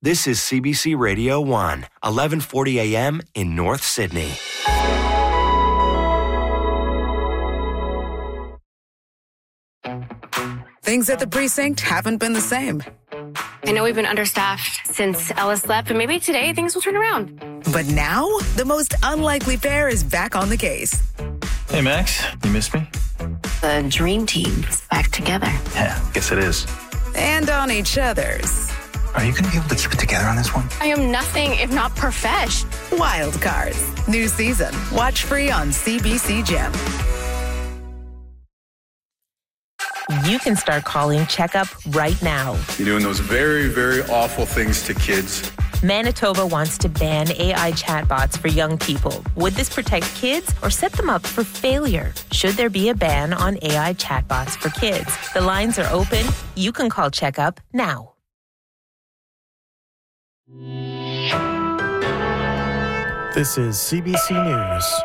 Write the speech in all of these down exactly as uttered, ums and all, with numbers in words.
This is C B C Radio one, eleven forty a.m. in North Sydney. Things at the precinct haven't been the same. I know we've been understaffed since Ellis left, but maybe today things will turn around. But now, the most unlikely pair is back on the case. Hey, Max, you missed me? The dream team's back together. Yeah, guess it is. And on each other's. Are you going to be able to keep it together on this one? I am nothing if not profesh. Wild Cards. New season. Watch free on C B C Gem. You can start calling Checkup right now. You're doing those very, very awful things to kids. Manitoba wants to ban A I chatbots for young people. Would this protect kids or set them up for failure? Should there be a ban on A I chatbots for kids? The lines are open. You can call Checkup now. This is C B C News.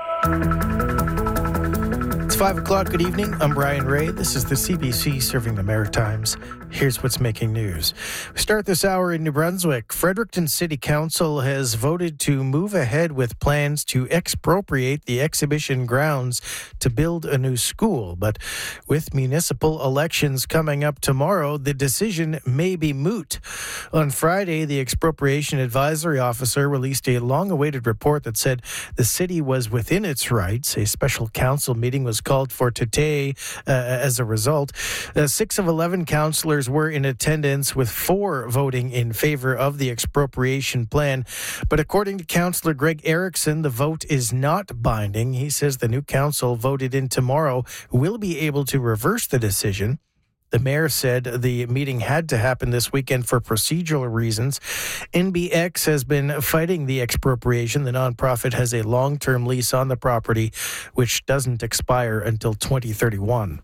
It's five o'clock. Good evening. I'm Brian Ray. This is the C B C serving the Maritimes. Here's what's making news. We start this hour in New Brunswick. Fredericton City Council has voted to move ahead with plans to expropriate the exhibition grounds to build a new school. But with municipal elections coming up tomorrow, the decision may be moot. On Friday, the expropriation advisory officer released a long-awaited report that said the city was within its rights. A special council meeting was called for today uh, as a result. Uh, six of eleven councillors were in attendance, with four voting in favor of the expropriation plan. But according to Councillor Greg Erickson, the vote is not binding. He says the new council voted in tomorrow will be able to reverse the decision. The mayor said the meeting had to happen this weekend for procedural reasons. N B X has been fighting the expropriation. The nonprofit has a long-term lease on the property, which doesn't expire until twenty thirty-one.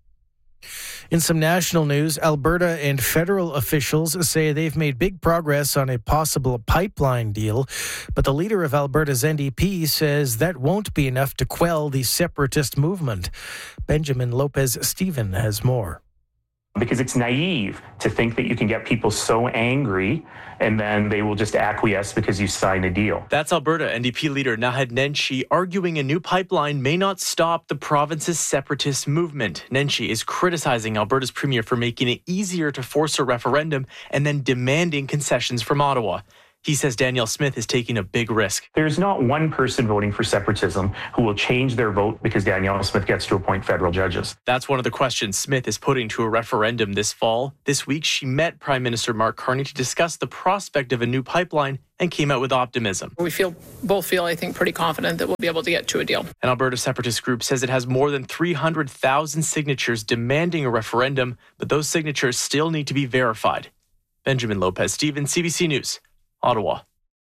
In some national news, Alberta and federal officials say they've made big progress on a possible pipeline deal, but the leader of Alberta's N D P says that won't be enough to quell the separatist movement. Benjamin Lopez-Stephen has more. Because it's naive to think that you can get people so angry and then they will just acquiesce because you sign a deal. That's Alberta N D P leader Naheed Nenshi arguing a new pipeline may not stop the province's separatist movement. Nenshi is criticizing Alberta's premier for making it easier to force a referendum and then demanding concessions from Ottawa. He says Danielle Smith is taking a big risk. There's not one person voting for separatism who will change their vote because Danielle Smith gets to appoint federal judges. That's one of the questions Smith is putting to a referendum this fall. This week, she met Prime Minister Mark Carney to discuss the prospect of a new pipeline and came out with optimism. We feel both feel, I think, pretty confident that we'll be able to get to a deal. An Alberta separatist group says it has more than three hundred thousand signatures demanding a referendum, but those signatures still need to be verified. Benjamin Lopez-Stephen, C B C News. Ottawa.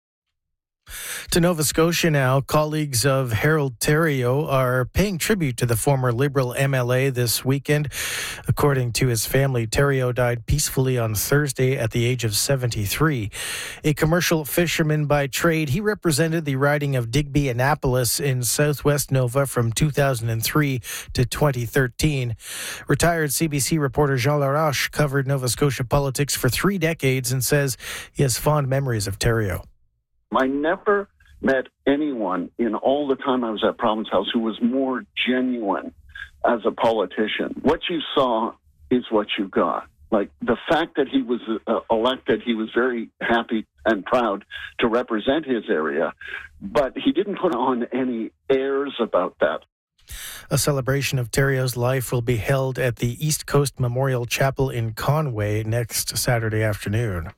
To Nova Scotia now, colleagues of Harold Theriault are paying tribute to the former Liberal M L A this weekend. According to his family, Theriault died peacefully on Thursday at the age of seventy-three. A commercial fisherman by trade, he represented the riding of Digby-Annapolis in southwest Nova from two thousand three to twenty thirteen. Retired C B C reporter Jean Laroche covered Nova Scotia politics for three decades and says he has fond memories of Theriault. I never met anyone in all the time I was at Province House who was more genuine as a politician. What you saw is what you got. Like, the fact that he was uh, elected, he was very happy and proud to represent his area, but he didn't put on any airs about that. A celebration of Theriault's life will be held at the East Coast Memorial Chapel in Conway next Saturday afternoon.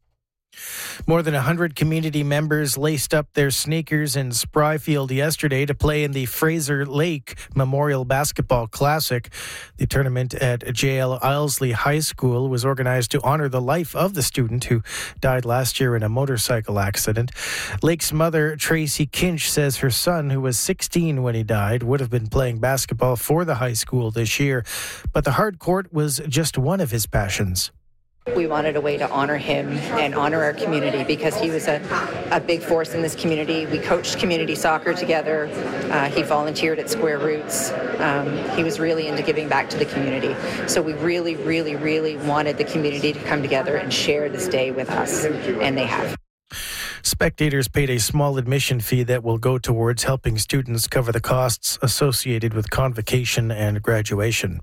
More than one hundred community members laced up their sneakers in Spryfield yesterday to play in the Fraser Lake Memorial Basketball Classic. The tournament at J L Ilesley High School was organized to honor the life of the student who died last year in a motorcycle accident. Lake's mother, Tracy Kinch, says her son, who was sixteen when he died, would have been playing basketball for the high school this year, but the hard court was just one of his passions. We wanted a way to honor him and honor our community because he was a, a big force in this community. We coached community soccer together. Uh, he volunteered at Square Roots. Um, he was really into giving back to the community. So we really, really, really wanted the community to come together and share this day with us, and they have. Spectators paid a small admission fee that will go towards helping students cover the costs associated with convocation and graduation.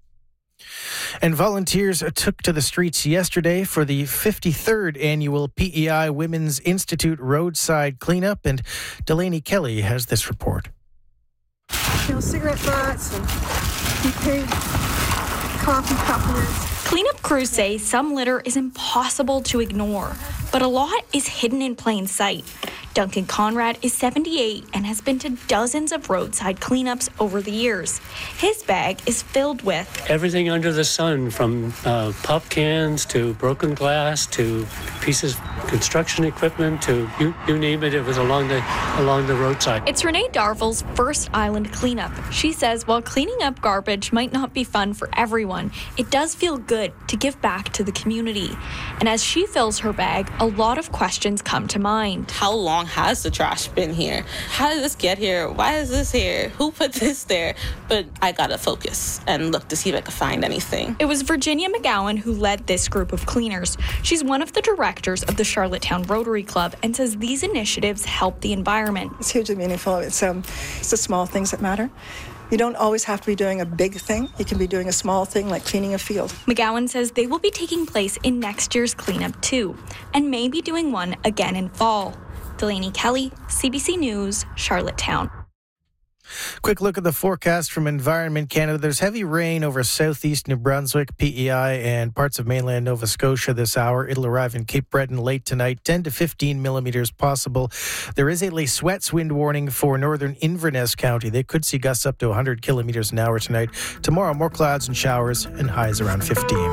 And volunteers took to the streets yesterday for the fifty-third annual P E I Women's Institute roadside cleanup, and Delaney Kelly has this report. You know, cigarette butts and prepaid coffee cup lids. Cleanup crews say some litter is impossible to ignore, but a lot is hidden in plain sight. Duncan Conrad is seventy-eight and has been to dozens of roadside cleanups over the years. His bag is filled with everything under the sun, from uh, pop cans to broken glass to pieces of construction equipment to you, you name it. It was along the along the roadside. It's Renee Darville's first island cleanup. She says while cleaning up garbage might not be fun for everyone, it does feel good to give back to the community. And as she fills her bag, a lot of questions come to mind. How long has the trash been here? How did this get here? Why is this here? Who put this there? But I gotta focus and look to see if I can find anything. It was Virginia McGowan who led this group of cleaners. She's one of the directors of the Charlottetown Rotary Club and says these initiatives help the environment. It's hugely meaningful. It's, um, it's the small things that matter. You don't always have to be doing a big thing. You can be doing a small thing like cleaning a field. McGowan says they will be taking place in next year's cleanup too, and may be doing one again in fall. Delaney Kelly, C B C News, Charlottetown. Quick look at the forecast from Environment Canada. There's heavy rain over southeast New Brunswick, P E I, and parts of mainland Nova Scotia this hour. It'll arrive in Cape Breton late tonight, ten to fifteen millimeters possible. There is a Les Sweats wind warning for northern Inverness County. They could see gusts up to one hundred kilometers an hour tonight. Tomorrow, more clouds and showers and highs around fifteen.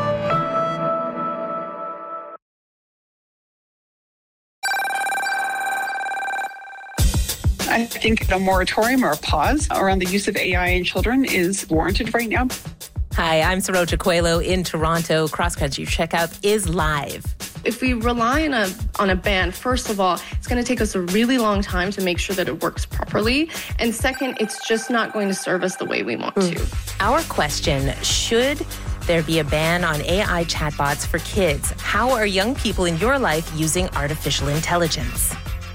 I think a moratorium or a pause around the use of A I in children is warranted right now. Hi, I'm Saroja Coelho in Toronto. Cross Country Checkout is live. If we rely on a on a ban, first of all, it's going to take us a really long time to make sure that it works properly. And second, it's just not going to serve us the way we want mm. to. Our question, should there be a ban on A I chatbots for kids? How are young people in your life using artificial intelligence?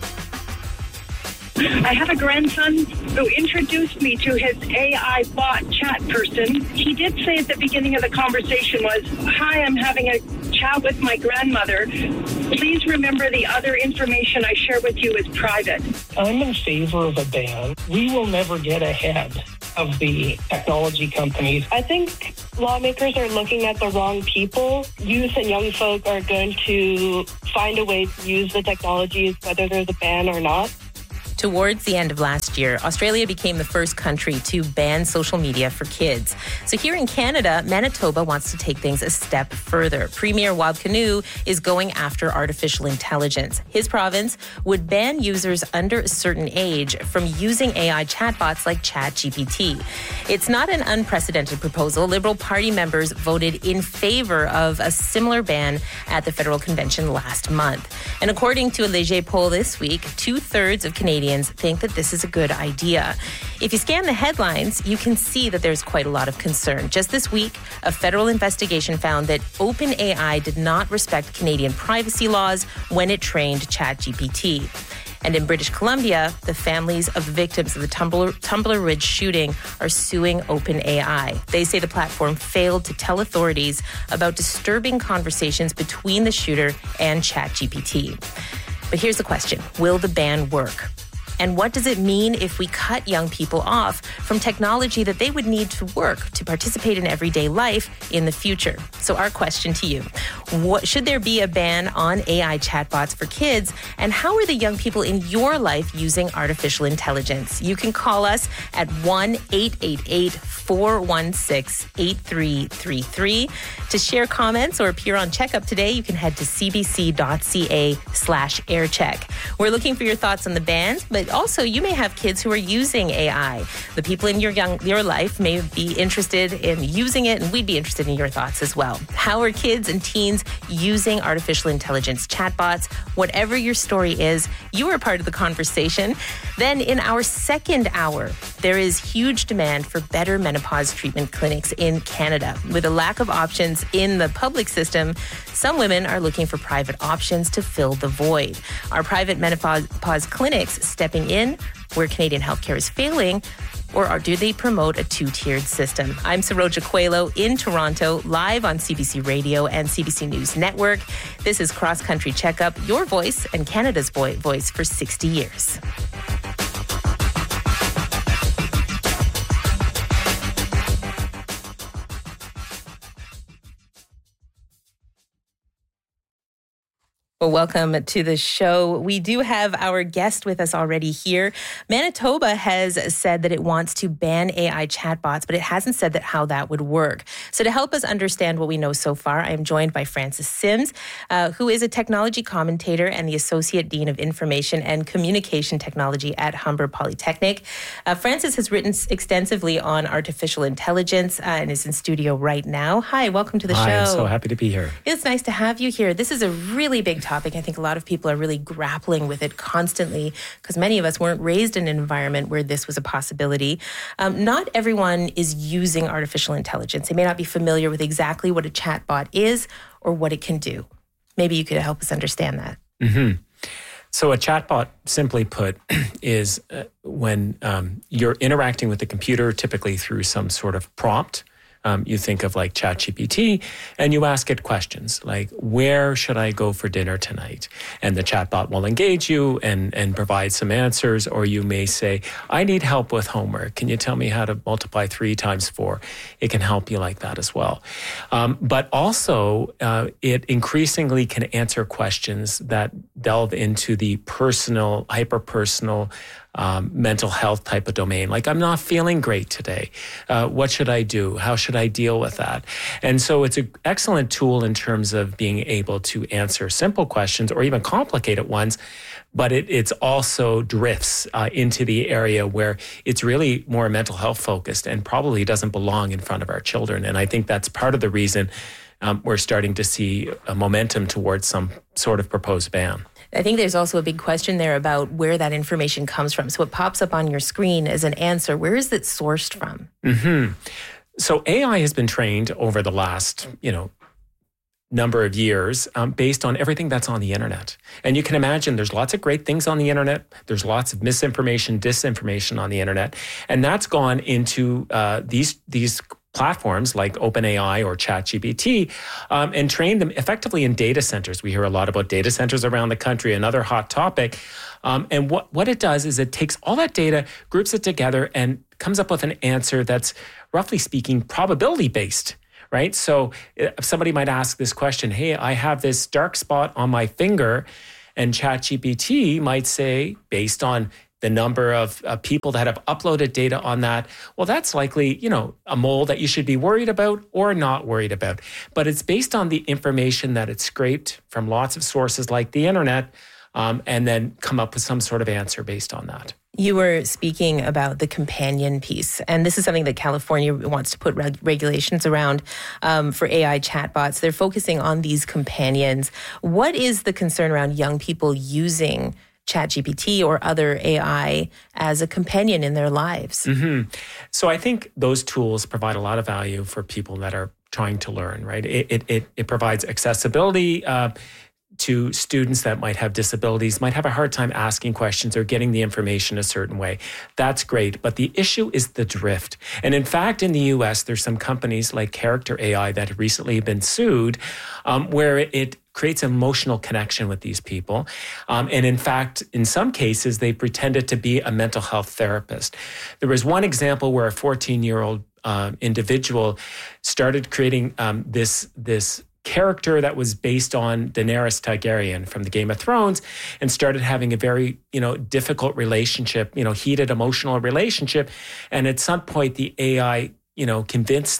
I have a grandson who introduced me to his A I bot chat person. He did say at the beginning of the conversation was, "Hi, I'm having a chat with my grandmother. Please remember the other information I share with you is private." I'm in favor of a ban. We will never get ahead of the technology companies. I think lawmakers are looking at the wrong people. Youth and young folk are going to find a way to use the technologies, whether there's a ban or not. Towards the end of last year, Australia became the first country to ban social media for kids. So here in Canada, Manitoba wants to take things a step further. Premier Wab Kinew is going after artificial intelligence. His province would ban users under a certain age from using A I chatbots like ChatGPT. It's not an unprecedented proposal. Liberal Party members voted in favor of a similar ban at the federal convention last month. And according to a Leger poll this week, two-thirds of Canadians think that this is a good idea. If you scan the headlines, you can see that there's quite a lot of concern. Just this week, a federal investigation found that OpenAI did not respect Canadian privacy laws when it trained ChatGPT. And in British Columbia, the families of victims of the Tumbler, Tumbler Ridge shooting are suing OpenAI. They say the platform failed to tell authorities about disturbing conversations between the shooter and ChatGPT. But here's the question. Will the ban work? And what does it mean if we cut young people off from technology that they would need to work to participate in everyday life in the future? So our question to you, what, should there be a ban on A I chatbots for kids? And how are the young people in your life using artificial intelligence? You can call us at one eight eight eight, four one six, eight three three three. To share comments or appear on Checkup today, you can head to cbc.ca slash aircheck. We're looking for your thoughts on the bans, but but also you may have kids who are using A I. The people in your young your life may be interested in using it, and we'd be interested in your thoughts as well. How are kids and teens using artificial intelligence chatbots? Whatever your story is, you are part of the conversation. Then in our second hour, there is huge demand for better menopause treatment clinics in Canada. With a lack of options in the public system, some women are looking for private options to fill the void. Are private menopause clinics stepping in where Canadian healthcare is failing, or are, do they promote a two-tiered system? I'm Saroja Coelho in Toronto, live on C B C Radio and C B C News Network. This is Cross Country Checkup, your voice and Canada's voice for sixty years. Well, welcome to the show. We do have our guest with us already here. Manitoba has said that it wants to ban A I chatbots, but it hasn't said that how that would work. So to help us understand what we know so far, I am joined by Frances Sims, uh, who is a technology commentator and the Associate Dean of Information and Communication Technology at Humber Polytechnic. Uh, Frances has written extensively on artificial intelligence uh, and is in studio right now. Hi, welcome to the Hi, show. I'm so happy to be here. It's nice to have you here. This is a really big topic. I think a lot of people are really grappling with it constantly because many of us weren't raised in an environment where this was a possibility. Um, not everyone is using artificial intelligence. They may not be familiar with exactly what a chatbot is or what it can do. Maybe you could help us understand that. Mm-hmm. So a chatbot, simply put, is uh, when um, you're interacting with the computer, typically through some sort of prompt. Um, you think of like ChatGPT, and you ask it questions like, where should I go for dinner tonight? And the chatbot will engage you and, and provide some answers. Or you may say, I need help with homework. Can you tell me how to multiply three times four? It can help you like that as well. Um, but also, uh, it increasingly can answer questions that delve into the personal, hyper-personal, Um, mental health type of domain. Like, I'm not feeling great today. Uh, what should I do? How should I deal with that? And so it's an excellent tool in terms of being able to answer simple questions or even complicated ones, but it it's also drifts uh, into the area where it's really more mental health focused and probably doesn't belong in front of our children. And I think that's part of the reason um, we're starting to see a momentum towards some sort of proposed ban. I think there's also a big question there about where that information comes from. So it pops up on your screen as an answer. Where is it sourced from? Mm-hmm. So A I has been trained over the last, you know, number of years um, based on everything that's on the internet. And you can imagine there's lots of great things on the internet. There's lots of misinformation, disinformation on the internet. And that's gone into uh, these these platforms like OpenAI or ChatGPT um, and train them effectively in data centers. We hear a lot about data centers around the country, another hot topic. Um, and what, what it does is it takes all that data, groups it together, and comes up with an answer that's, roughly speaking, probability-based, right? So if somebody might ask this question, hey, I have this dark spot on my finger, and ChatGPT might say, based on the number of uh, people that have uploaded data on that, well, that's likely, you know, a mole that you should be worried about or not worried about. But it's based on the information that it's scraped from lots of sources like the internet, um, and then come up with some sort of answer based on that. You were speaking about the companion piece, and this is something that California wants to put reg- regulations around um, for A I chatbots. They're focusing on these companions. What is the concern around young people using ChatGPT or other A I as a companion in their lives? Mm-hmm. So I think those tools provide a lot of value for people that are trying to learn, right? It it it, it provides accessibility uh, to students that might have disabilities, might have a hard time asking questions or getting the information a certain way. That's great. But the issue is the drift. And in fact, in the U S, there's some companies like Character A I that have recently been sued um, where it, it creates emotional connection with these people. Um, and in fact, in some cases, they pretended to be a mental health therapist. There was one example where a fourteen-year-old uh, individual started creating um, this, this character that was based on Daenerys Targaryen from the Game of Thrones and started having a very, you know, difficult relationship, you know, heated emotional relationship. And at some point, the A I, you know, convinced that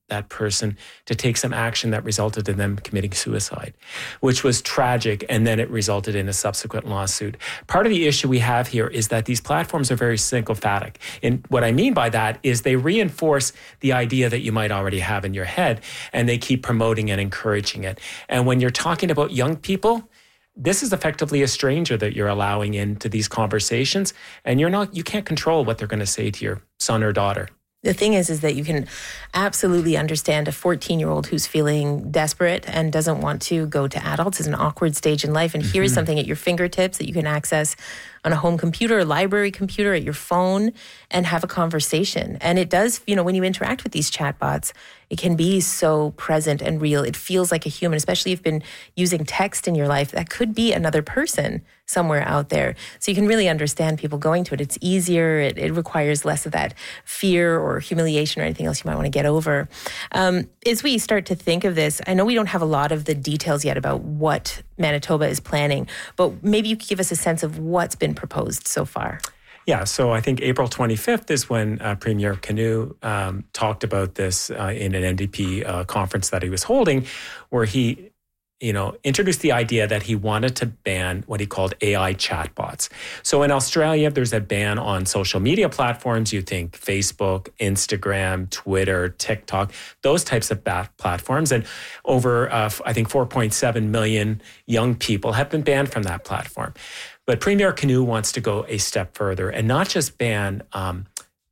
that person to take some action that resulted in them committing suicide, which was tragic. And then it resulted in a subsequent lawsuit. Part of the issue we have here is that these platforms are very sycophantic. And what I mean by that is they reinforce the idea that you might already have in your head, and they keep promoting and encouraging it. And when you're talking about young people, this is effectively a stranger that you're allowing into these conversations, and you're not, you can't control what they're going to say to your son or daughter. The thing is, is that you can absolutely understand a fourteen-year-old who's feeling desperate and doesn't want to go to adults. It's an awkward stage in life. And mm-hmm. here's something at your fingertips that you can access on a home computer, a library computer, at your phone, and have a conversation. And it does, you know, when you interact with these chatbots, it can be so present and real. It feels like a human, especially if you've been using text in your life. That could be another person somewhere out there. So you can really understand people going to it. It's easier. It, it requires less of that fear or humiliation or anything else you might want to get over. Um, as we start to think of this, I know we don't have a lot of the details yet about what Manitoba is planning, but maybe you could give us a sense of what's been proposed so far. Yeah, so I think April twenty-fifth is when uh, Premier Canoe um, talked about this uh, in an N D P uh, conference that he was holding, where he, you know, introduced the idea that he wanted to ban what he called A I chatbots. So in Australia, there's a ban on social media platforms. You think Facebook, Instagram, Twitter, TikTok, those types of bat- platforms. And over, uh, I think, four point seven million young people have been banned from that platform. But Premier Canoe wants to go a step further and not just ban um,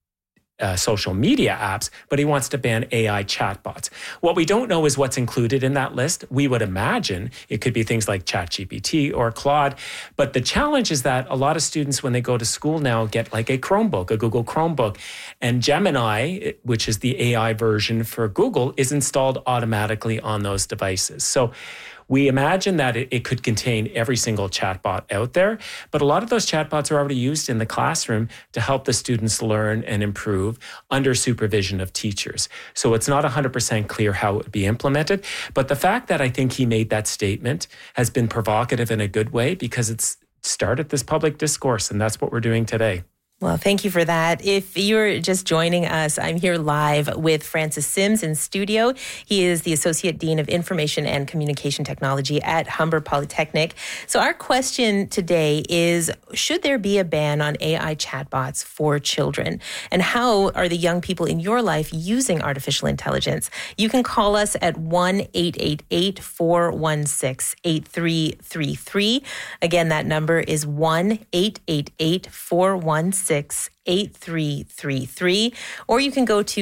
uh, social media apps, but he wants to ban A I chatbots. What we don't know is what's included in that list. We would imagine it could be things like ChatGPT or Claude. But the challenge is that a lot of students, when they go to school now, get like a Chromebook, a Google Chromebook. And Gemini, which is the A I version for Google, is installed automatically on those devices. So we imagine that it, it could contain every single chatbot out there, but a lot of those chatbots are already used in the classroom to help the students learn and improve under supervision of teachers. So it's not one hundred percent clear how it would be implemented, but the fact that I think he made that statement has been provocative in a good way because it's started this public discourse, and that's what we're doing today. Well, thank you for that. If you're just joining us, I'm here live with Francis Sims in studio. He is the Associate Dean of Information and Communication Technology at Humber Polytechnic. So our question today is, should there be a ban on A I chatbots for children? And how are the young people in your life using artificial intelligence? You can call us at one eight eight eight, four one six, eight three three three. Again, that number is one eight eight eight, four one six, eight three three three, or you can go to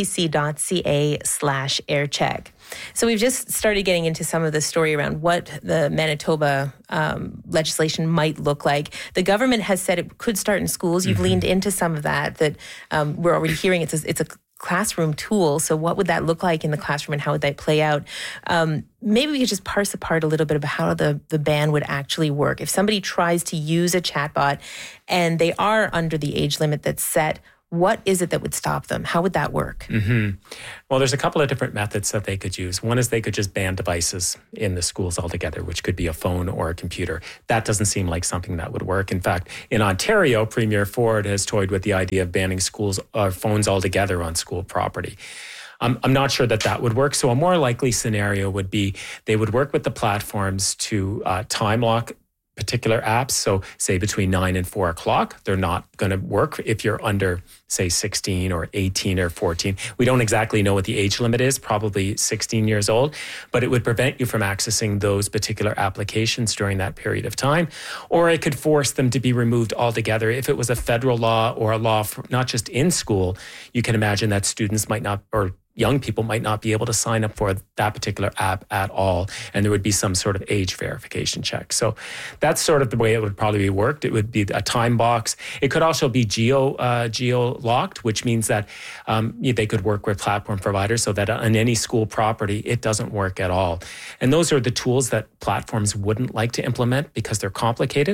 cbc.ca slash aircheck. So we've just started getting into some of the story around what the Manitoba um, legislation might look like. The government has said it could start in schools. You've mm-hmm. leaned into some of that, that um, we're already hearing it's a, it's a classroom tool. So what would that look like in the classroom and how would that play out? Um, maybe we could just parse apart a little bit about how the, the ban would actually work. If somebody tries to use a chatbot and they are under the age limit that's set, what is it that would stop them? How would that work? Mm-hmm. Well, there's a couple of different methods that they could use. One is they could just ban devices in the schools altogether, which could be a phone or a computer. That doesn't seem like something that would work. In fact, in Ontario, Premier Ford has toyed with the idea of banning schools or phones altogether on school property. Um, I'm not sure that that would work. So a more likely scenario would be they would work with the platforms to uh, time lock particular apps. So say between nine and four o'clock, they're not going to work if you're under, say, sixteen or eighteen or fourteen. We don't exactly know what the age limit is, probably sixteen years old, but it would prevent you from accessing those particular applications during that period of time. Or it could force them to be removed altogether. If it was a federal law or a law for, not just in school, you can imagine that students might not, or young people might not be able to sign up for that particular app at all. And there would be some sort of age verification check. So that's sort of the way it would probably be worked. It would be a time box. It could also be geo uh, geo locked, which means that um, they could work with platform providers so that on any school property, it doesn't work at all. And those are the tools that platforms wouldn't like to implement because they're complicated.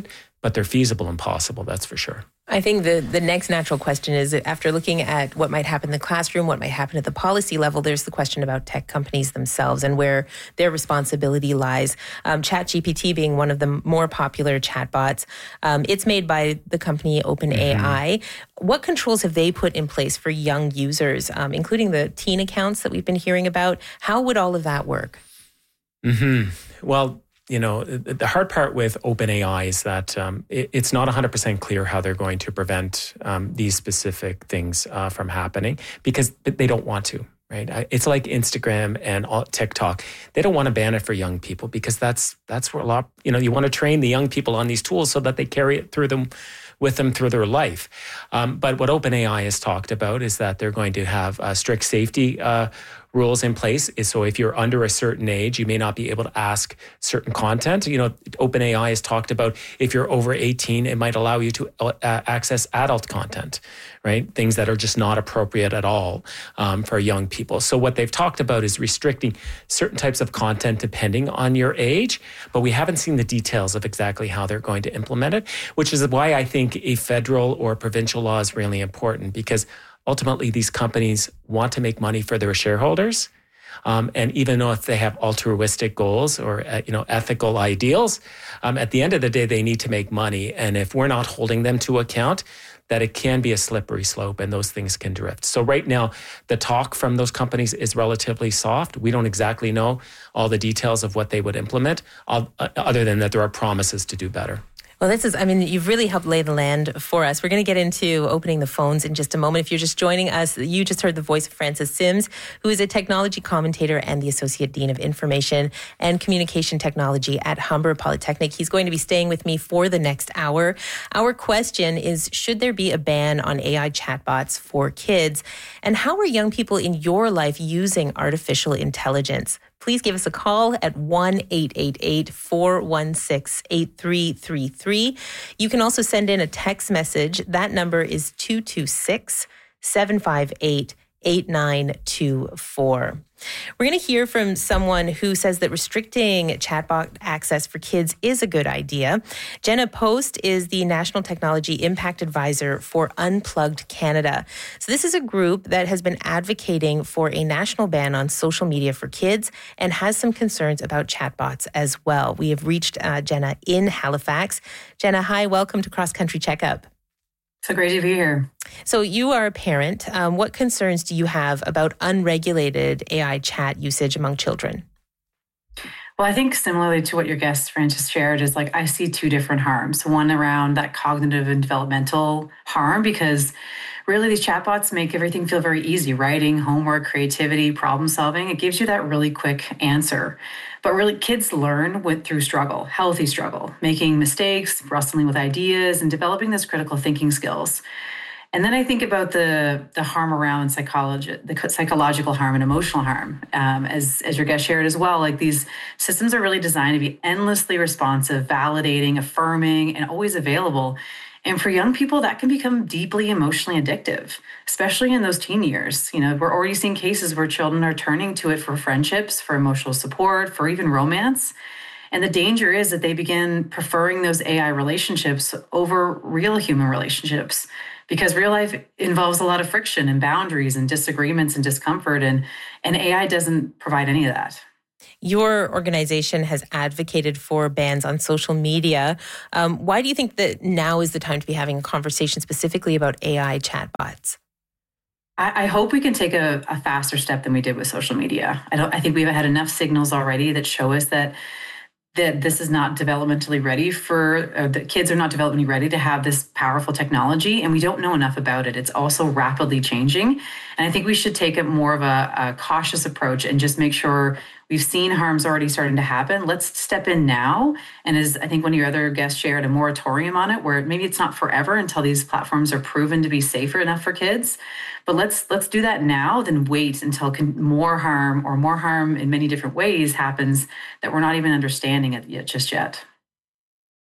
but they're feasible and possible, that's for sure. I think the, the next natural question is, after looking at what might happen in the classroom, what might happen at the policy level, there's the question about tech companies themselves and where their responsibility lies. Um, ChatGPT being one of the more popular chatbots, um, it's made by the company OpenAI. Mm-hmm. What controls have they put in place for young users, um, including the teen accounts that we've been hearing about? How would all of that work? Mm-hmm. Well, you know, the hard part with OpenAI is that um, it, it's not one hundred percent clear how they're going to prevent um, these specific things uh, from happening because they don't want to, right? It's like Instagram and TikTok. They don't want to ban it for young people because that's that's where a lot, you know, you want to train the young people on these tools so that they carry it through them with them through their life. Um, but what OpenAI has talked about is that they're going to have uh, strict safety uh, rules in place. So if you're under a certain age, you may not be able to ask certain content. You know, OpenAI has talked about if you're over eighteen, it might allow you to uh, access adult content, right? Things that are just not appropriate at all um, for young people. So what they've talked about is restricting certain types of content depending on your age, but we haven't seen the details of exactly how they're going to implement it, which is why I think a federal or provincial law is really important, because ultimately these companies want to make money for their shareholders. Um, and even though if they have altruistic goals or, uh, you know, ethical ideals, um, at the end of the day, they need to make money. And if we're not holding them to account, that it can be a slippery slope and those things can drift. So right now, the talk from those companies is relatively soft. We don't exactly know all the details of what they would implement, uh, other than that there are promises to do better. Well, this is, I mean, you've really helped lay the land for us. We're going to get into opening the phones in just a moment. If you're just joining us, you just heard the voice of Francis Sims, who is a technology commentator and the Associate Dean of Information and Communication Technology at Humber Polytechnic. He's going to be staying with me for the next hour. Our question is, should there be a ban on A I chatbots for kids? And how are young people in your life using artificial intelligence? Please give us a call at one eight eight eight, four one six, eight three three three. You can also send in a text message. That number is two two six, seven five eight, eight nine two four. We're going to hear from someone who says that restricting chatbot access for kids is a good idea. Jenna Post is the National Technology Impact Advisor for Unplugged Canada. So this is a group that has been advocating for a national ban on social media for kids and has some concerns about chatbots as well. We have reached uh, Jenna in Halifax. Jenna, hi, welcome to Cross Country Checkup. So great to be here. So you are a parent. Um, what concerns do you have about unregulated A I chat usage among children? Well, I think similarly to what your guest Francis shared is like I see two different harms. One around that cognitive and developmental harm, because really these chatbots make everything feel very easy. Writing, homework, creativity, problem solving. It gives you that really quick answer. But really kids learn with, through struggle, healthy struggle, making mistakes, wrestling with ideas, and developing those critical thinking skills. And then I think about the the harm around psychology, the psychological harm and emotional harm. Um, as, as your guest shared as well, like these systems are really designed to be endlessly responsive, validating, affirming, and always available. And for young people, that can become deeply emotionally addictive, especially in those teen years. You know, we're already seeing cases where children are turning to it for friendships, for emotional support, for even romance. And the danger is that they begin preferring those A I relationships over real human relationships, because real life involves a lot of friction and boundaries and disagreements and discomfort, and, and A I doesn't provide any of that. Your organization has advocated for bans on social media. Um, why do you think that now is the time to be having a conversation specifically about A I chatbots? I, I hope we can take a, a faster step than we did with social media. I don't. I think we've had enough signals already that show us that that this is not developmentally ready for, uh, that kids are not developmentally ready to have this powerful technology, and we don't know enough about it. It's also rapidly changing. And I think we should take a more of a, a cautious approach and just make sure we've seen harms already starting to happen. Let's step in now. And as I think one of your other guests shared, a moratorium on it, where maybe it's not forever until these platforms are proven to be safer enough for kids. But let's let's do that now, then wait until con- more harm or more harm in many different ways happens that we're not even understanding it yet, just yet.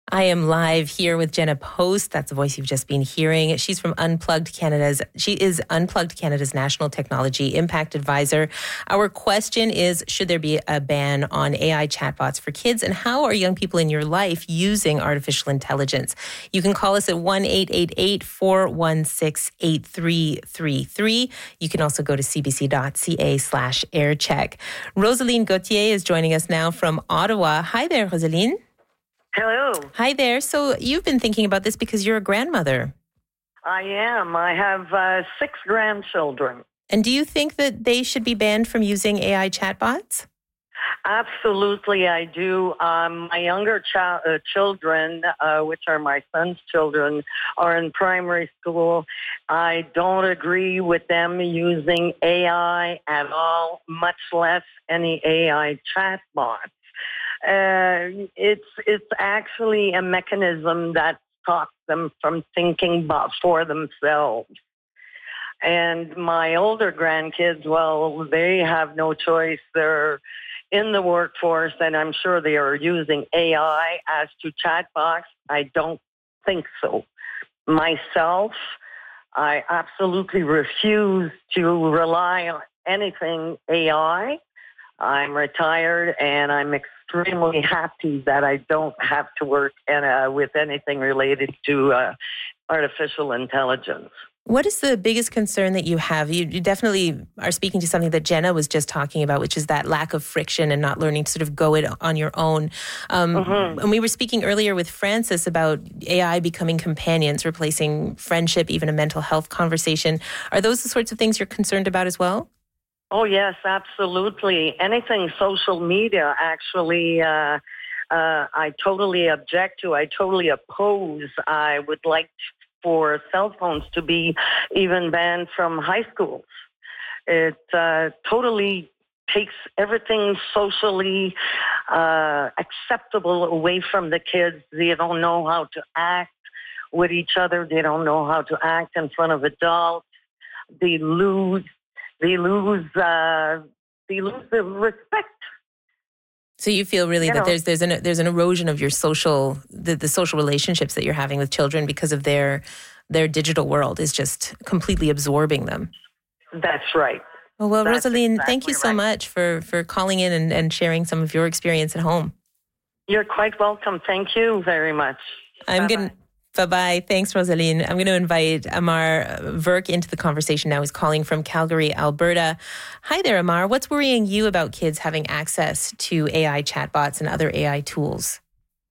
I am live here with Jenna Post. That's the voice you've just been hearing. She's from Unplugged Canada's, she is Unplugged Canada's National Technology Impact Advisor. Our question is, should there be a ban on A I chatbots for kids? And how are young people in your life using artificial intelligence? You can call us at one eight eight eight, four one six, eight three three three. You can also go to cbc.ca slash aircheck. Rosaline Gauthier is joining us now from Ottawa. Hi there, Rosaline. Hello. Hi there. So you've been thinking about this because you're a grandmother. I am. I have uh, six grandchildren. And do you think that they should be banned from using A I chatbots? Absolutely, I do. Um, my younger ch- uh, children, uh, which are my son's children, are in primary school. I don't agree with them using A I at all, much less any A I chatbots. Uh, it's it's actually a mechanism that stops them from thinking about for themselves. And my older grandkids, well, they have no choice. They're in the workforce, and I'm sure they are using A I. As to chatbots, I don't think so. Myself, I absolutely refuse to rely on anything A I. I'm retired, and I'm extremely happy that I don't have to work in, uh, with anything related to uh, artificial intelligence. What is the biggest concern that you have? You, you definitely are speaking to something that Jenna was just talking about, which is that lack of friction and not learning to sort of go it on your own. Um, mm-hmm. And we were speaking earlier with Francis about A I becoming companions, replacing friendship, even a mental health conversation. Are those the sorts of things you're concerned about as well? Oh, yes, absolutely. Anything social media, actually, uh, uh, I totally object to. I totally oppose. I would like for cell phones to be even banned from high schools. It uh, totally takes everything socially uh, acceptable away from the kids. They don't know how to act with each other. They don't know how to act in front of adults. They lose. They lose. Uh, they lose the respect. So you feel really you that know, there's there's an there's an erosion of your social the, the social relationships that you're having with children because of their their digital world is just completely absorbing them. That's right. Well, well That's Rosaline, exactly thank you so right. much for, for calling in and, and sharing some of your experience at home. You're quite welcome. Thank you very much. I'm going to... Bye-bye. Thanks, Rosaline. I'm going to invite Amar Verk into the conversation now. He's calling from Calgary, Alberta. Hi there, Amar. What's worrying you about kids having access to A I chatbots and other A I tools?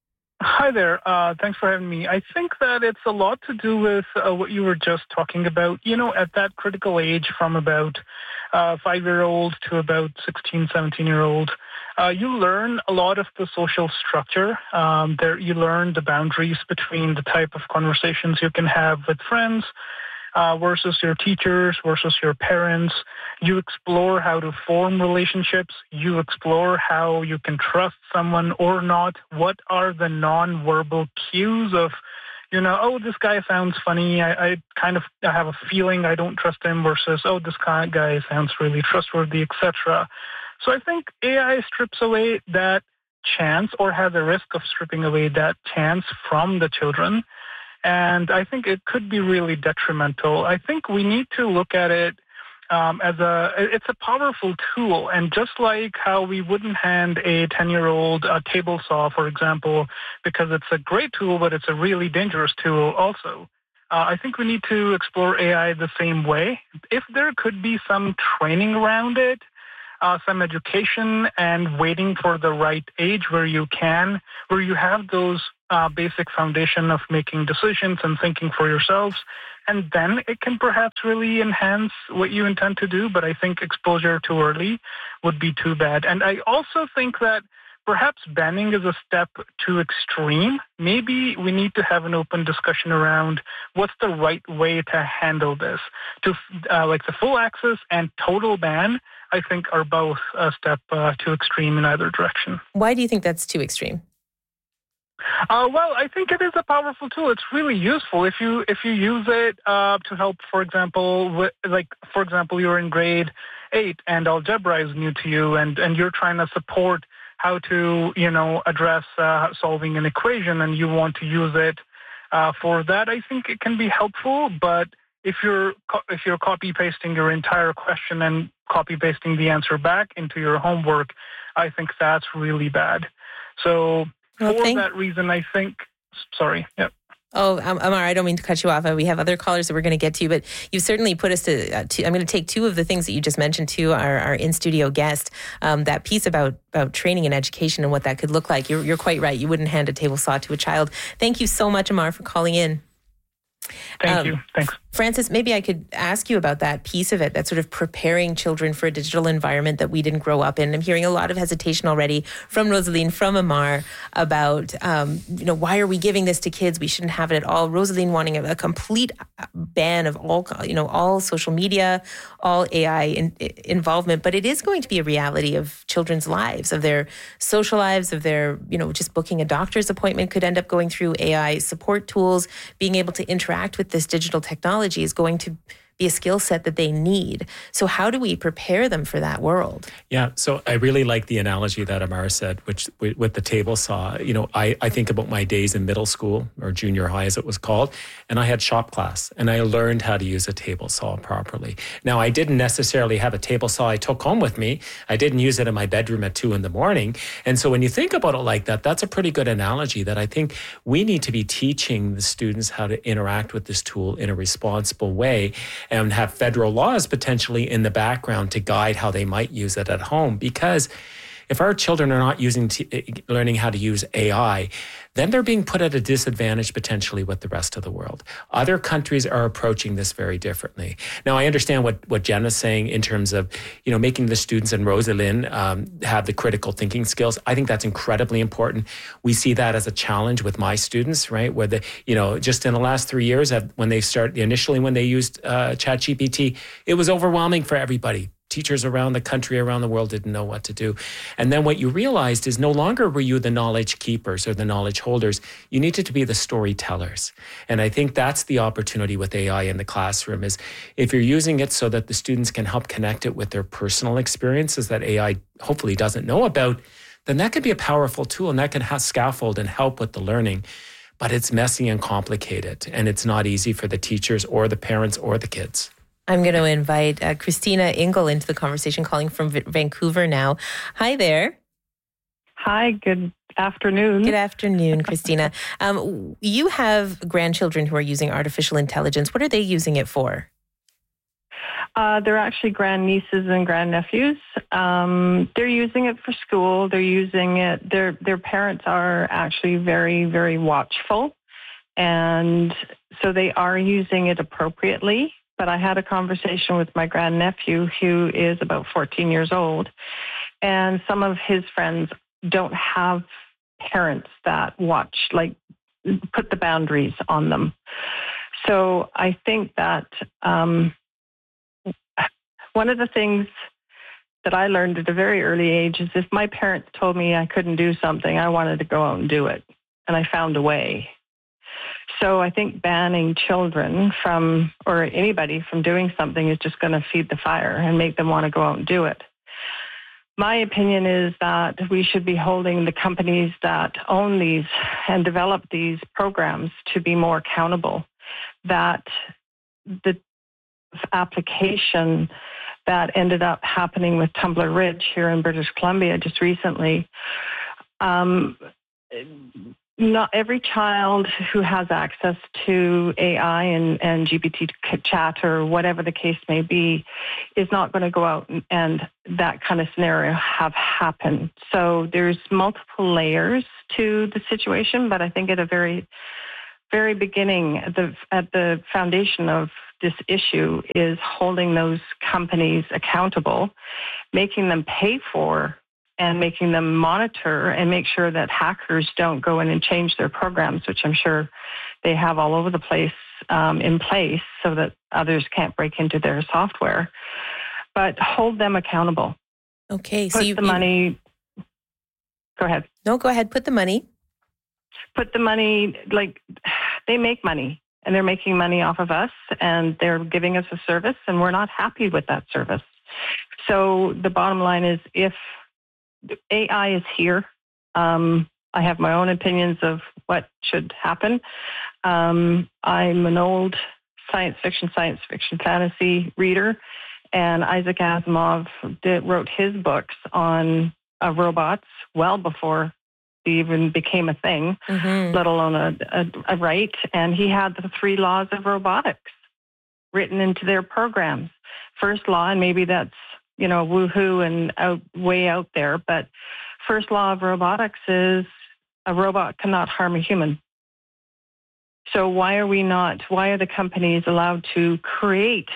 Hi there. Uh, thanks for having me. I think that it's a lot to do with uh, what you were just talking about. You know, at that critical age from about uh, five-year-old to about sixteen, seventeen-year-old, Uh, you learn a lot of the social structure. Um, there, you learn the boundaries between the type of conversations you can have with friends uh, versus your teachers, versus your parents. You explore how to form relationships. You explore how you can trust someone or not. What are the non-verbal cues of, you know, oh, this guy sounds funny. I, I kind of I have a feeling I don't trust him versus, oh, this guy sounds really trustworthy, et cetera. So I think A I strips away that chance or has a risk of stripping away that chance from the children. And I think it could be really detrimental. I think we need to look at it um, as a, it's a powerful tool. And just like how we wouldn't hand a ten-year-old a table saw, for example, because it's a great tool, but it's a really dangerous tool also. Uh, I think we need to explore A I the same way. If there could be some training around it, Uh, some education and waiting for the right age where you can, where you have those uh, basic foundation of making decisions and thinking for yourselves. And then it can perhaps really enhance what you intend to do. But I think exposure too early would be too bad. And I also think that perhaps banning is a step too extreme. Maybe we need to have an open discussion around what's the right way to handle this. To uh, like the full access and total ban, I think, are both a step uh, too extreme in either direction. Why do you think that's too extreme? Uh, well, I think it is a powerful tool. It's really useful if you if you use it uh, to help. For example, with, like for example, you're in grade eight and algebra is new to you, and and you're trying to support how to, you know, address uh, solving an equation and you want to use it uh, for that, I think it can be helpful. But if you're co- if you're copy pasting your entire question and copy pasting the answer back into your homework, I think that's really bad. So well, for thank- that reason, I think. Sorry. Yeah. Oh, um, Amar, I don't mean to cut you off. We have other callers that we're going to get to, but you've certainly put us to, uh, to I'm going to take two of the things that you just mentioned to our, our in-studio guest, um, that piece about, about training and education and what that could look like. You're, you're quite right. You wouldn't hand a table saw to a child. Thank you so much, Amar, for calling in. Thank um, you. Thanks. Francis, maybe I could ask you about that piece of it, that sort of preparing children for a digital environment that we didn't grow up in. I'm hearing a lot of hesitation already from Rosaline, from Amar, about, um, you know, why are we giving this to kids? We shouldn't have it at all. Rosaline wanting a, a complete ban of all, you know, all social media, all A I in, involvement. But it is going to be a reality of children's lives, of their social lives, of their, you know, just booking a doctor's appointment could end up going through A I support tools. Being able to interact with this digital technology is going to be a skill set that they need. So how do we prepare them for that world? Yeah, so I really like the analogy that Amar said, which with the table saw. You know, I, I think about my days in middle school, or junior high as it was called, and I had shop class, and I learned how to use a table saw properly. Now, I didn't necessarily have a table saw I took home with me. I didn't use it in my bedroom at two in the morning. And so when you think about it like that, that's a pretty good analogy that I think we need to be teaching the students how to interact with this tool in a responsible way, and have federal laws potentially in the background to guide how they might use it at home. Because if our children are not using t- learning how to use A I, then they're being put at a disadvantage potentially with the rest of the world. Other countries are approaching this very differently. Now, I understand what, what Jen is saying in terms of, you know, making the students and Rosalind um, have the critical thinking skills. I think that's incredibly important. We see that as a challenge with my students, right? Where the, you know, just in the last three years, when they start initially when they used uh, ChatGPT, it was overwhelming for everybody. Teachers around the country, around the world didn't know what to do. And then what you realized is no longer were you the knowledge keepers or the knowledge holders. You needed to be the storytellers. And I think that's the opportunity with A I in the classroom, is if you're using it so that the students can help connect it with their personal experiences that A I hopefully doesn't know about, then that could be a powerful tool, and that can have scaffold and help with the learning. But it's messy and complicated, and it's not easy for the teachers or the parents or the kids. I'm going to invite uh, Christina Ingle into the conversation, calling from v- Vancouver now. Hi there. Hi, good afternoon. Good afternoon, Christina. Um, you have grandchildren who are using artificial intelligence. What are they using it for? Uh, they're actually grandnieces and grandnephews. Um, they're using it for school. They're using it. Their their parents are actually very, very watchful, and so they are using it appropriately. But I had a conversation with my grandnephew, who is about fourteen years old, and some of his friends don't have parents that watch, like put the boundaries on them. So I think that um, one of the things that I learned at a very early age is if my parents told me I couldn't do something, I wanted to go out and do it, and I found a way. So I think banning children from, or anybody from doing something, is just going to feed the fire and make them want to go out and do it. My opinion is that we should be holding the companies that own these and develop these programs to be more accountable. That the application that ended up happening with Tumbler Ridge here in British Columbia just recently, um, not every child who has access to A I and, and G P T chat or whatever the case may be is not going to go out and, and that kind of scenario have happened. So there's multiple layers to the situation, but I think at a very, very beginning, at the, at the foundation of this issue is holding those companies accountable, making them pay for and making them monitor and make sure that hackers don't go in and change their programs, which I'm sure they have all over the place um, in place so that others can't break into their software. But hold them accountable. Okay. Put so you, the money... Go ahead. No, go ahead. Put the money. Put the money, like, they make money, and they're making money off of us, and they're giving us a service, and we're not happy with that service. So the bottom line is, if A I is here. Um, I have my own opinions of what should happen. Um, I'm an old science fiction, science fiction fantasy reader, and Isaac Asimov did, wrote his books on uh, robots well before they even became a thing, mm-hmm. let alone a, a, a right. And he had the three laws of robotics written into their programs. First law, and maybe that's, you know, woohoo and out, way out there, but first law of robotics is a robot cannot harm a human. So why are we not, why are the companies allowed to create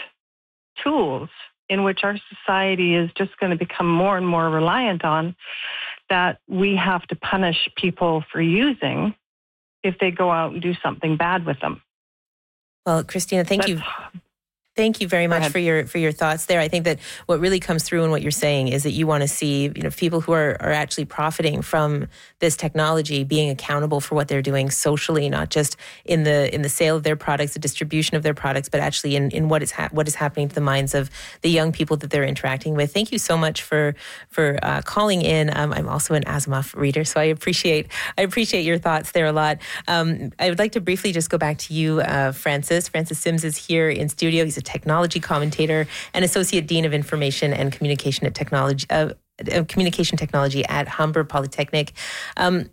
tools in which our society is just going to become more and more reliant on, that we have to punish people for using if they go out and do something bad with them? Well, Christina, thank That's, you. Thank you very much for your for your thoughts there. I think that what really comes through in what you're saying is that you want to see, you know, people who are, are actually profiting from this technology being accountable for what they're doing socially, not just in the in the sale of their products, the distribution of their products, but actually in, in what is ha- what is happening to the minds of the young people that they're interacting with. Thank you so much for for uh, calling in. Um, I'm also an Asimov reader, so I appreciate I appreciate your thoughts there a lot. Um, I would like to briefly just go back to you, uh, Francis. Francis Sims is here in studio. He's a technology commentator and associate dean of information and communication at technology, uh, uh, communication technology at Humber Polytechnic. Um,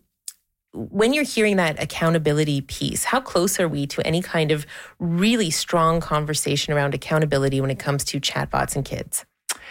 when you're hearing that accountability piece, how close are we to any kind of really strong conversation around accountability when it comes to chatbots and kids?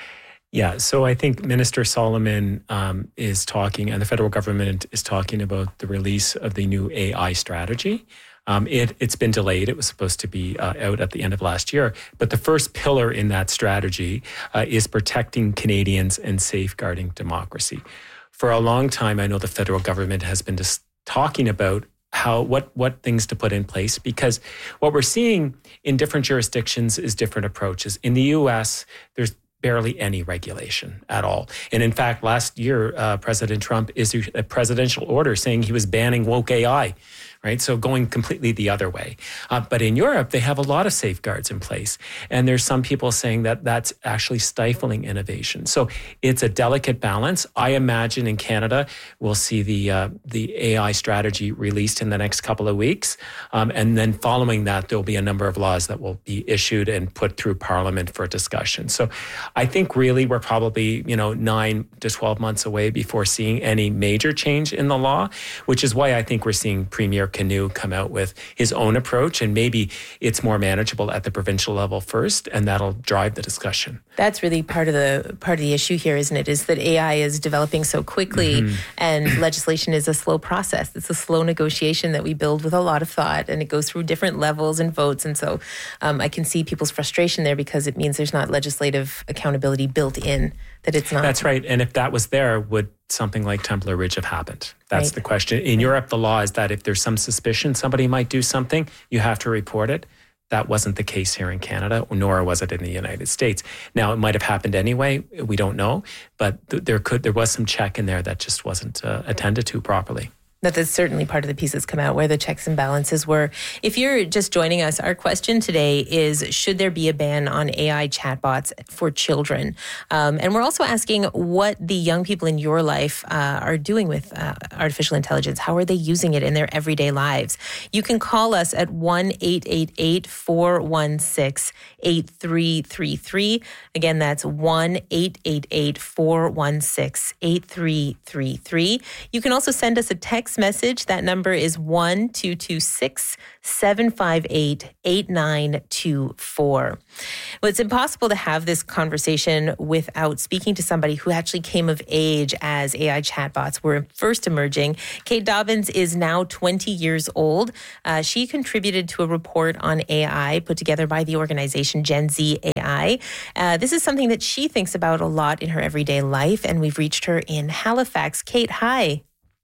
Yeah, so I think Minister Solomon um, is talking, and the federal government is talking about the release of the new A I strategy. Um, it, it's been delayed. It was supposed to be uh, out at the end of last year. But the first pillar in that strategy uh, is protecting Canadians and safeguarding democracy. For a long time, I know the federal government has been just talking about how what what things to put in place, because what we're seeing in different jurisdictions is different approaches. In the U S, there's barely any regulation at all. And in fact, last year, uh, President Trump issued a presidential order saying he was banning woke A I. Right? So going completely the other way. Uh, but in Europe, they have a lot of safeguards in place. And there's some people saying that that's actually stifling innovation. So it's a delicate balance. I imagine in Canada, we'll see the uh, the A I strategy released in the next couple of weeks. Um, and then following that, there'll be a number of laws that will be issued and put through Parliament for discussion. So I think really we're probably, you know, nine to twelve months away before seeing any major change in the law, which is why I think we're seeing Premier Canoe come out with his own approach, and maybe it's more manageable at the provincial level first, and that'll drive the discussion. That's really part of the part of the issue here, isn't it? Is that A I is developing so quickly, mm-hmm. and legislation is a slow process. It's a slow negotiation that we build with a lot of thought, and it goes through different levels and votes. And so um, I can see people's frustration there because it means there's not legislative accountability built in. That it's not. That's right. And if that was there, would something like Temple Ridge have happened? That's right. The question. In Europe, the law is that if there's some suspicion somebody might do something, you have to report it. That wasn't the case here in Canada, nor was it in the United States. Now, it might have happened anyway. We don't know. But th- there could there was some check in there that just wasn't uh, attended to properly. That is certainly part of the piece that's come out, where the checks and balances were. If you're just joining us, our question today is, should there be a ban on A I chatbots for children? Um, and we're also asking what the young people in your life uh, are doing with uh, artificial intelligence. How are they using it in their everyday lives? You can call us at one eight eight eight, four one six, eight three three three. Again, that's one eight eight eight, four one six, eight three three three. You can also send us a text message. That number is one two two six, seven five eight, eight nine two four. Well, it's impossible to have this conversation without speaking to somebody who actually came of age as A I chatbots were first emerging. Kate Dobbins is now twenty years old. Uh, she contributed to a report on A I put together by the organization Gen Z A I. Uh, this is something that she thinks about a lot in her everyday life, and we've reached her in Halifax. Kate, hi.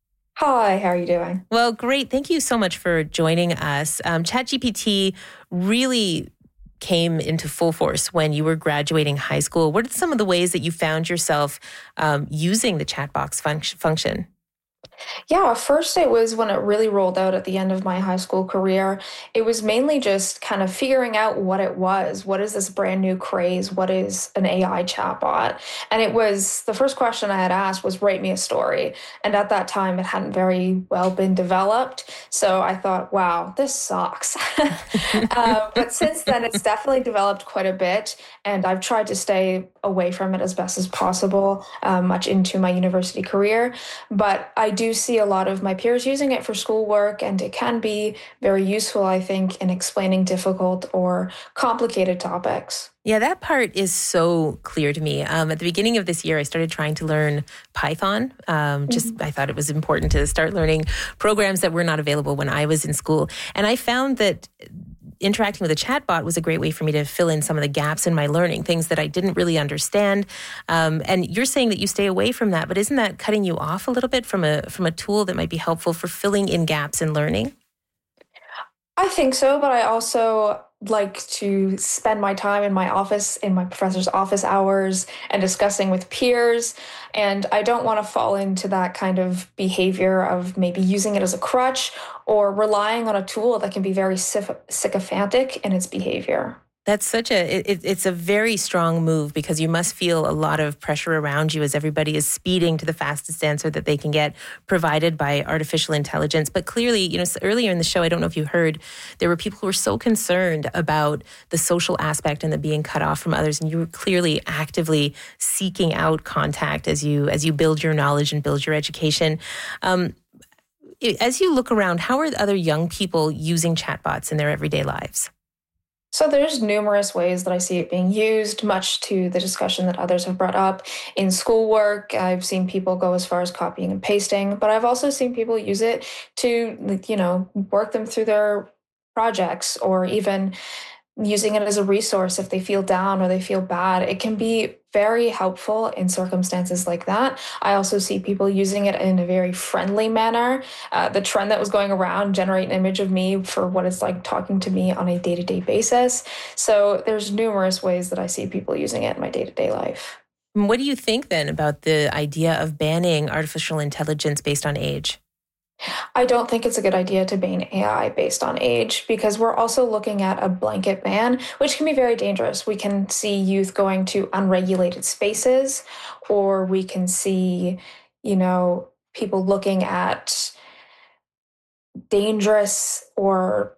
Hi, how are you doing? Well, great. Thank you so much for joining us. Um, ChatGPT really came into full force when you were graduating high school. What are some of the ways that you found yourself um, using the chatbox func- function? Yeah, first it was when it really rolled out at the end of my high school career. It was mainly just kind of figuring out what it was. What is this brand new craze? What is an A I chatbot? And it was the first question I had asked was, write me a story. And at that time, it hadn't very well been developed. So I thought, wow, this sucks. uh, but since then, it's definitely developed quite a bit. And I've tried to stay away from it as best as possible, uh, much into my university career. But I do see a lot of my peers using it for schoolwork, and it can be very useful, I think, in explaining difficult or complicated topics. Yeah, that part is so clear to me. Um, at the beginning of this year, I started trying to learn Python. Um, just mm-hmm. I thought it was important to start learning programs that were not available when I was in school. And I found that interacting with a chatbot was a great way for me to fill in some of the gaps in my learning, things that I didn't really understand. Um, and you're saying that you stay away from that, but isn't that cutting you off a little bit from a from a tool that might be helpful for filling in gaps in learning? I think so, but I also like to spend my time in my office, in my professor's office hours, and discussing with peers. And I don't want to fall into that kind of behavior of maybe using it as a crutch or relying on a tool that can be very sycophantic in its behavior. That's such a, it, it's a very strong move, because you must feel a lot of pressure around you as everybody is speeding to the fastest answer that they can get provided by artificial intelligence. But clearly, you know, earlier in the show, I don't know if you heard, there were people who were so concerned about the social aspect and the being cut off from others. And you were clearly actively seeking out contact as you, as you build your knowledge and build your education. Um, as you look around, how are other young people using chatbots in their everyday lives? So there's numerous ways that I see it being used, much to the discussion that others have brought up. In schoolwork, I've seen people go as far as copying and pasting, but I've also seen people use it to, you know, work them through their projects, or even using it as a resource if they feel down or they feel bad. It can be very helpful in circumstances like that. I also see people using it in a very friendly manner. Uh, the trend that was going around, generate an image of me for what it's like talking to me on a day-to-day basis. So there's numerous ways that I see people using it in my day-to-day life. What do you think then about the idea of banning artificial intelligence based on age? I don't think it's a good idea to ban A I based on age, because we're also looking at a blanket ban, which can be very dangerous. We can see youth going to unregulated spaces, or we can see, you know, people looking at dangerous or,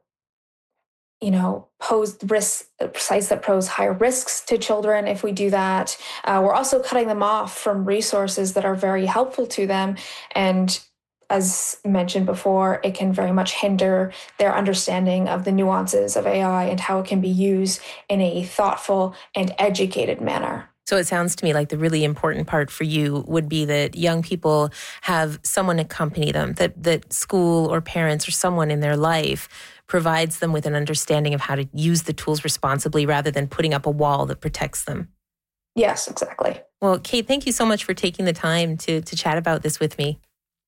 you know, pose risks, sites that pose higher risks to children. If we do that, uh, we're also cutting them off from resources that are very helpful to them. And as mentioned before, it can very much hinder their understanding of the nuances of A I and how it can be used in a thoughtful and educated manner. So it sounds to me like the really important part for you would be that young people have someone accompany them, that, that school or parents or someone in their life provides them with an understanding of how to use the tools responsibly, rather than putting up a wall that protects them. Yes, exactly. Well, Kate, thank you so much for taking the time to, to chat about this with me.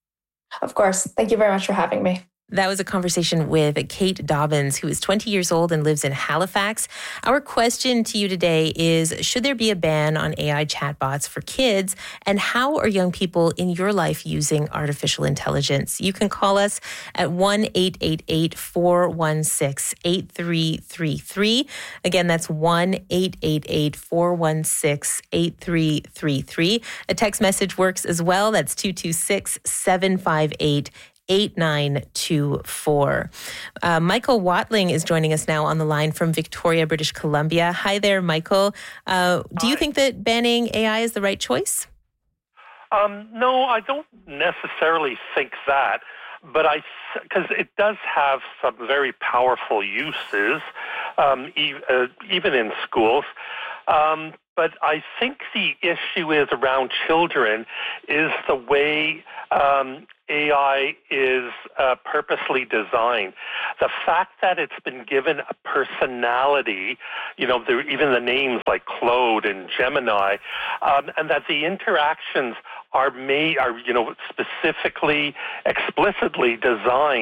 Of course. Thank you very much for having me. That was a conversation with Kate Dobbins, who is twenty years old and lives in Halifax. Our question to you today is, should there be a ban on A I chatbots for kids? And how are young people in your life using artificial intelligence? You can call us at one eight eight eight, four one six, eight three three three. Again, that's one eight eight eight, four one six, eight three three three. A text message works as well. That's two two six, seven five eight, eight nine two four. Uh, Michael Watling is joining us now on the line from Victoria, British Columbia. Hi there, Michael. Uh, do you think that banning A I is the right choice? Um, no, I don't necessarily think that, but I, because it does have some very powerful uses, um, e- uh, even in schools. Um, but I think the issue is around children is the way um, A I is uh, purposely designed. The fact that it's been given a personality, you know, there, even the names like Claude and Gemini, um, and that the interactions are made, are, you know, specifically, explicitly designed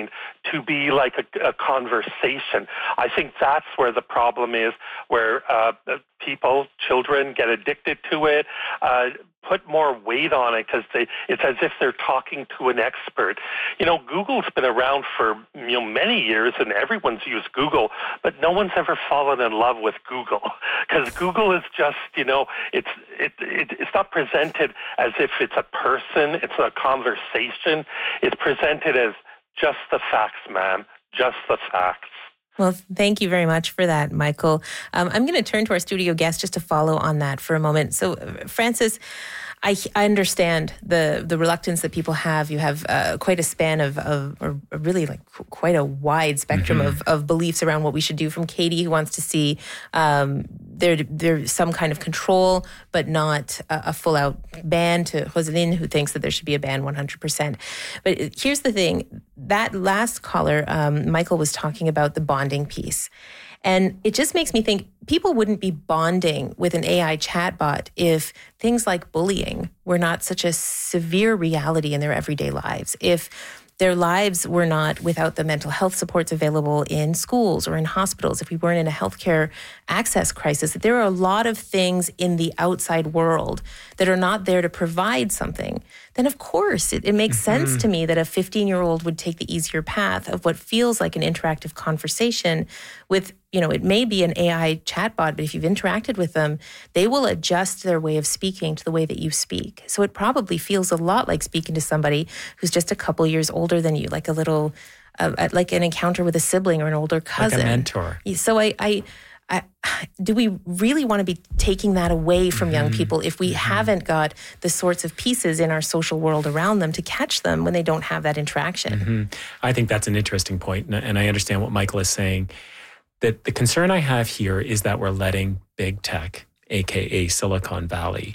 to be like a, a conversation. I think that's where the problem is, where uh, people, children, get addicted to it, uh, put more weight on it because they it's as if they're talking to an expert. You know, Google's been around for you know many years, and everyone's used Google, but no one's ever fallen in love with Google because Google is just you know it's it, it it's not presented as if it's a person, it's a conversation. It's presented as just the facts, ma'am, just the facts. Well, thank you very much for that, Michael. Um, I'm going to turn to our studio guest just to follow on that for a moment. So, uh, Francis, I, I understand the the reluctance that people have. You have uh, quite a span of, of or really like quite a wide spectrum mm-hmm. of, of beliefs around what we should do. From Katie, who wants to see um, there there's some kind of control, but not a, a full out ban, to Rosaline, who thinks that there should be a ban one hundred percent. But here's the thing: that last caller, um, Michael, was talking about the bonding piece. And it just makes me think people wouldn't be bonding with an A I chatbot if things like bullying were not such a severe reality in their everyday lives. If their lives were not without the mental health supports available in schools or in hospitals, if we weren't in a healthcare access crisis, that there are a lot of things in the outside world that are not there to provide something, then of course it, it makes mm-hmm. sense to me that a fifteen-year-old would take the easier path of what feels like an interactive conversation with, you know, it may be an A I chatbot, but if you've interacted with them, they will adjust their way of speaking to the way that you speak. So it probably feels a lot like speaking to somebody who's just a couple years older than you, like a little, uh, like an encounter with a sibling or an older cousin. Like a mentor. So I, I, I do we really want to be taking that away from mm-hmm. young people if we mm-hmm. haven't got the sorts of pieces in our social world around them to catch them when they don't have that interaction? Mm-hmm. I think that's an interesting point, and I understand what Michael is saying. That the concern I have here is that we're letting big tech, A K A Silicon Valley,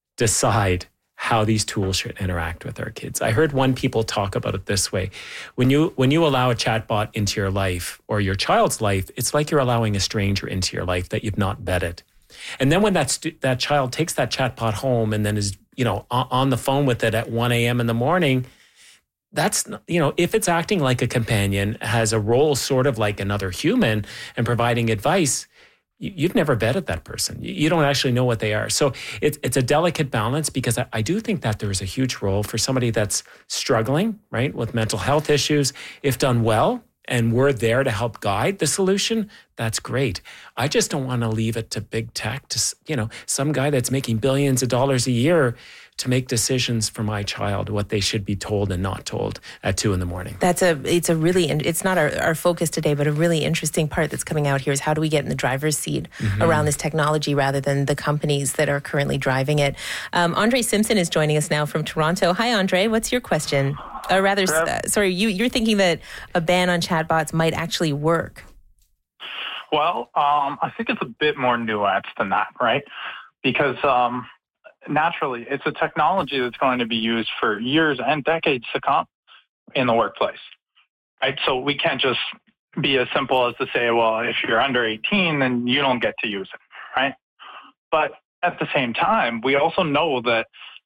decide how these tools should interact with our kids. I heard one people talk about it this way. When you when you allow a chatbot into your life or your child's life, it's like you're allowing a stranger into your life that you've not vetted. And then when that stu- that child takes that chatbot home and then is, you know, on the phone with it at one a.m. in the morning, that's, you know, if it's acting like a companion, has a role sort of like another human and providing advice, you've never vetted that person. You don't actually know what they are. So it's it's a delicate balance, because I, I do think that there's a huge role for somebody that's struggling, right, with mental health issues. If done well, and we're there to help guide the solution, that's great. I just don't want to leave it to big tech, to, you know, some guy that's making billions of dollars a year to make decisions for my child, what they should be told and not told at two in the morning. That's a, it's a really, it's not our, our focus today, but a really interesting part that's coming out here is how do we get in the driver's seat mm-hmm. around this technology rather than the companies that are currently driving it. Um, Andre Simpson is joining us now from Toronto. Hi, Andre. What's your question? Or rather, uh, sorry, you, you're thinking that a ban on chatbots might actually work. Well, um, I think it's a bit more nuanced than that, right? Because um, naturally, it's a technology that's going to be used for years and decades to come in the workplace, right? So we can't just be as simple as to say, well, if you're under eighteen, then you don't get to use it, right? But at the same time, we also know that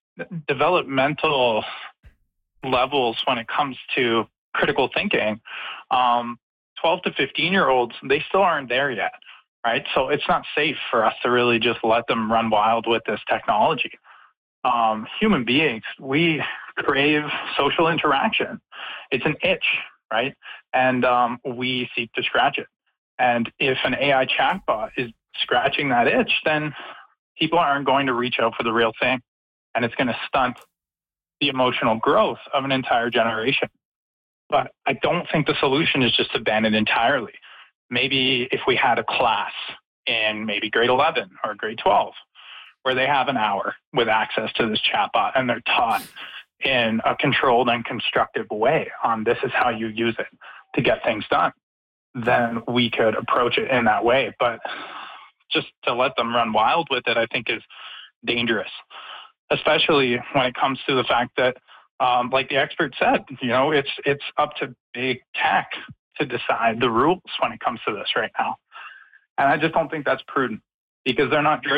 developmental levels when it comes to critical thinking, um, twelve to fifteen-year-olds, they still aren't there yet. Right. So it's not safe for us to really just let them run wild with this technology. Um, human beings, we crave social interaction. It's an itch, right? And um, we seek to scratch it. And if an A I chatbot is scratching that itch, then people aren't going to reach out for the real thing. And it's going to stunt the emotional growth of an entire generation. But I don't think the solution is just to ban it entirely. Maybe if we had a class in maybe grade eleven or grade twelve where they have an hour with access to this chatbot and they're taught in a controlled and constructive way on this is how you use it to get things done, then we could approach it in that way. But just to let them run wild with it, I think is dangerous, especially when it comes to the fact that, um, like the expert said, you know, it's it's up to big tech to decide the rules when it comes to this right now. And I just don't think that's prudent because they're not